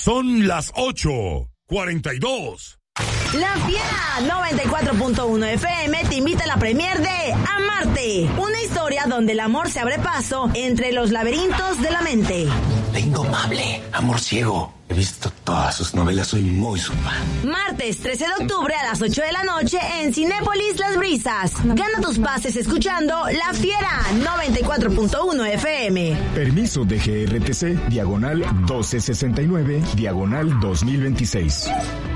Son las 8:42. La Fiera 94.1 FM te invita a la premier de Amarte, una historia donde el amor se abre paso entre los laberintos de la mente. La Indomable, Amor Ciego. He visto todas sus novelas, soy muy su fan. Martes 13 de octubre a las 8 de la noche en Cinépolis Las Brisas. Gana tus pases escuchando La Fiera 94.1 FM. Permiso de GRTC, diagonal 1269, diagonal 2026.